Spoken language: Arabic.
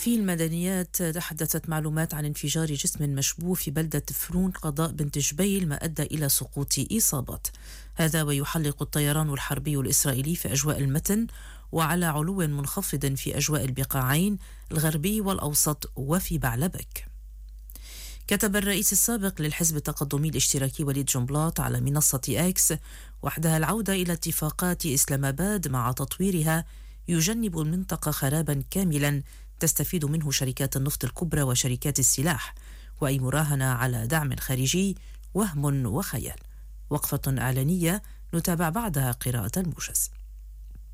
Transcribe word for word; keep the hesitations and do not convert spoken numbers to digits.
في المدنيات تحدثت معلومات عن انفجار جسم مشبوه في بلدة فرون قضاء بنت جبيل ما أدى إلى سقوط إصابات. هذا ويحلق الطيران الحربي الإسرائيلي في أجواء المتن وعلى علو منخفض في أجواء البقاعين الغربي والأوسط وفي بعلبك. كتب الرئيس السابق للحزب التقدمي الاشتراكي وليد جنبلاط على منصة إكس وحدها العودة إلى اتفاقات إسلام آباد مع تطويرها يجنب المنطقة خرابا كاملا تستفيد منه شركات النفط الكبرى وشركات السلاح، وأي مراهنة على دعم خارجي وهم وخيال. وقفة إعلانية نتابع بعدها قراءة الموجز.